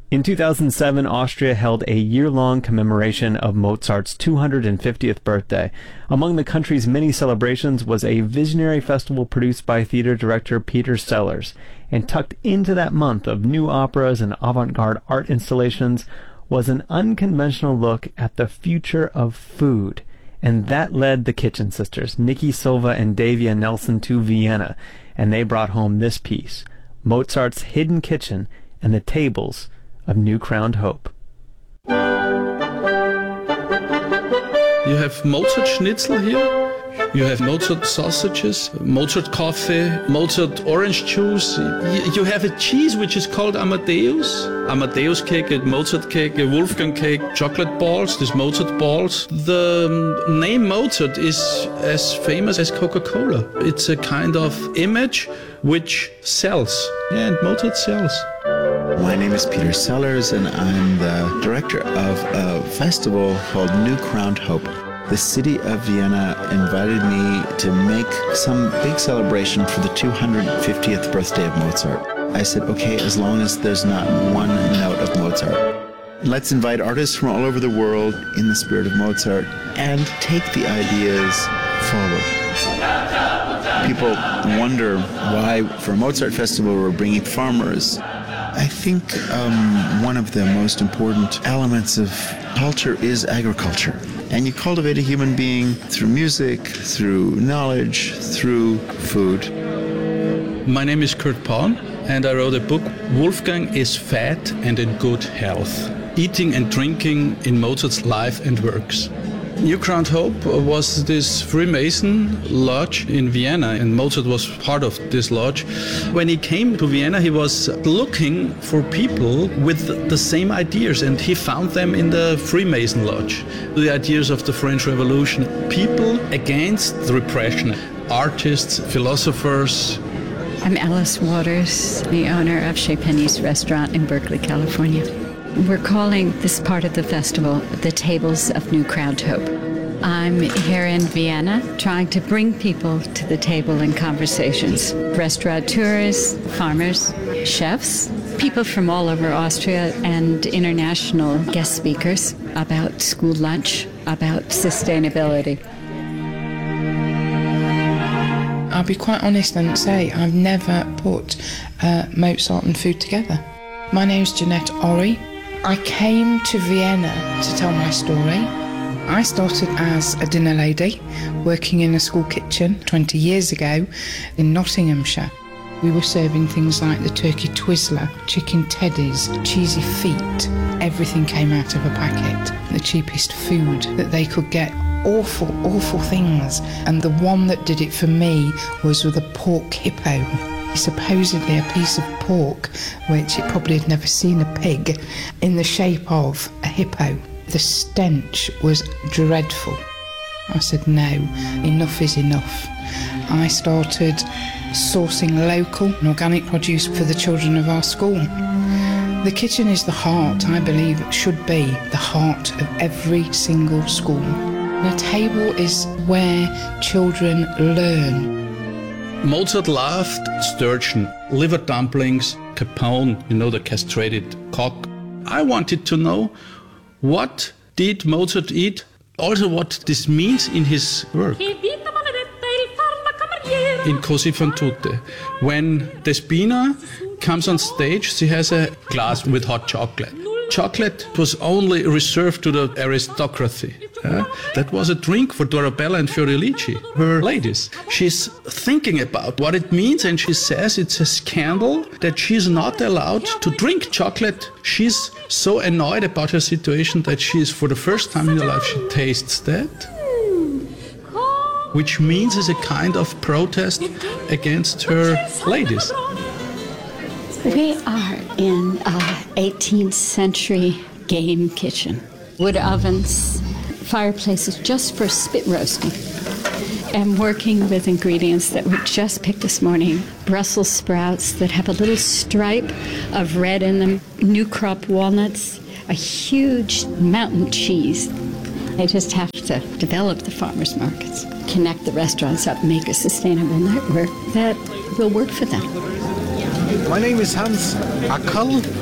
In 2007, Austria held a year-long commemoration of Mozart's 250th birthday. Among the country's many celebrations was a visionary festival produced by theater director Peter Sellers. And tucked into that month of new operas and avant-garde art installations was an unconventional look at the future of food. And that led the Kitchen Sisters, Nikki Silva and Davia Nelson, to Vienna. And they brought home this piece, Mozart's Hidden Kitchen and the Tables of New Crowned Hope. You have Mozart schnitzel here. You have Mozart sausages, Mozart coffee, Mozart orange juice. You have a cheese which is called Amadeus cake, a Mozart cake, a Wolfgang cake, chocolate balls, these Mozart balls. The name Mozart is as famous as Coca-Cola. It's a kind of image which sells. Yeah, and Mozart sells. My name is Peter Sellers, and I'm the director of a festival called New Crowned Hope. The city of Vienna invited me to make some big celebration for the 250th birthday of Mozart. I said, okay, as long as there's not one note of Mozart. Let's invite artists from all over the world in the spirit of Mozart and take the ideas forward. People wonder why for a Mozart festival we're bringing farmers. I think one of the most important elements of culture is agriculture. And you cultivate a human being through music, through knowledge, through food. My name is Kurt Paun, and I wrote a book, Wolfgang is Fat and in Good Health, Eating and Drinking in Mozart's Life and Works. New Crowned Hope was this Freemason lodge in Vienna, and Mozart was part of this lodge. When he came to Vienna, he was looking for people with the same ideas, and he found them in the Freemason lodge. The ideas of the French Revolution, people against the repression, artists, philosophers. I'm Alice Waters, the owner of Chez Penny's restaurant in Berkeley, California. We're calling this part of the festival the Tables of New Crowned Hope. I'm here in Vienna trying to bring people to the table in conversations. Restaurateurs, farmers, chefs, people from all over Austria, and international guest speakers about school lunch, about sustainability. I'll be quite honest and say I've never put Mozart and food together. My name's Jeanette Orry. I came to Vienna to tell my story. I started as a dinner lady working in a school kitchen 20 years ago in Nottinghamshire. We were serving things like the turkey twizzler, chicken teddies, cheesy feet. Everything came out of a packet. The cheapest food that they could get. Awful, awful things. And the one that did it for me was with a pork hippo. Supposedly a piece of pork, which it probably had never seen a pig, in the shape of a hippo. The stench was dreadful. I said, no, enough is enough. I started sourcing local and organic produce for the children of our school. The kitchen is the heart, I believe it should be, the heart of every single school. The table is where children learn. Mozart loved sturgeon, liver dumplings, capone, the castrated cock. I wanted to know, what did Mozart eat? Also what this means in his work. In Così fan tutte. When Despina comes on stage, she has a glass with hot chocolate. Chocolate was only reserved to the aristocracy. That was a drink for Dorabella and Fiorilici, her ladies. She's thinking about what it means, and she says it's a scandal that she's not allowed to drink chocolate. She's so annoyed about her situation that she's, for the first time in her life, she tastes that. Which means it's a kind of protest against her ladies. We are in an 18th century game kitchen. Wood ovens, fireplaces just for spit roasting, and working with ingredients that we just picked this morning. Brussels sprouts that have a little stripe of red in them, new crop walnuts, a huge mountain cheese. They just have to develop the farmers markets, connect the restaurants up, make a sustainable network that will work for them. My name is Hans Ackerl.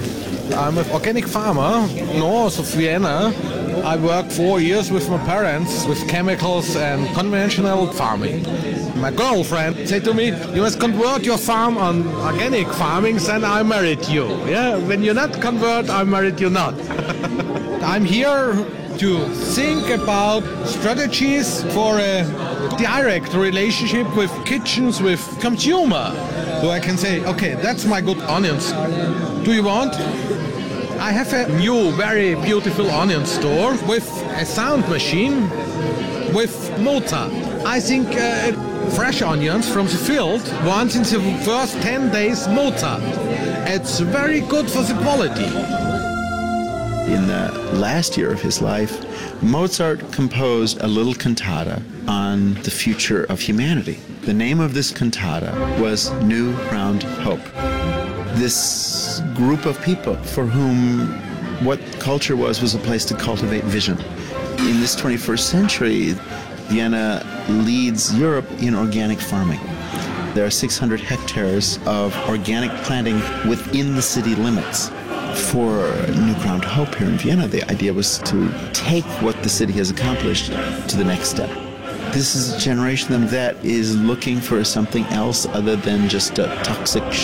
I'm an organic farmer north of Vienna. I worked 4 years with my parents with chemicals and conventional farming. My girlfriend said to me, you must convert your farm on organic farming, then I married you. Yeah, when you not convert, I married you not. I'm here to think about strategies for a direct relationship with kitchens, with consumer. So I can say, okay, that's my good onions. Do you want? I have a new, very beautiful onion store with a sound machine, with motor. I think fresh onions from the field, once in the first 10 days motor. It's very good for the quality. In the last year of his life, Mozart composed a little cantata on the future of humanity. The name of this cantata was New Crowned Hope. This group of people for whom what culture was a place to cultivate vision. In this 21st century, Vienna leads Europe in organic farming. There are 600 hectares of organic planting within the city limits. For New Crowned Hope here in Vienna, the idea was to take what the city has accomplished to the next step. This is a generation that is looking for something else other than just a toxic